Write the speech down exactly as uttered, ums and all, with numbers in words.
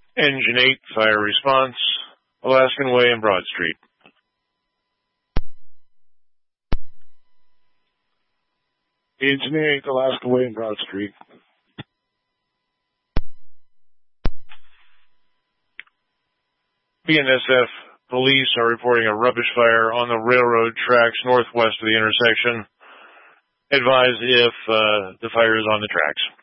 Engine eight, fire response, Alaskan Way and Broad Street. Engine eight, Alaskan Way and Broad Street. B N S F police are reporting a rubbish fire on the railroad tracks northwest of the intersection. Advise if uh, the fire is on the tracks.